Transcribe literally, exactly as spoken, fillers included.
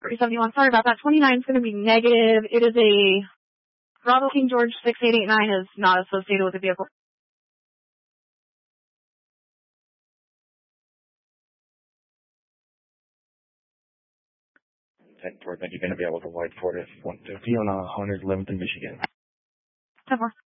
three seventy-one. Sorry about that. twenty-nine is going to be negative. It is a Bravo King George six eight eight nine is not associated with the vehicle. ten four, then you're going to be able to wide port if one fifty on one hundred eleventh in Michigan. ten four.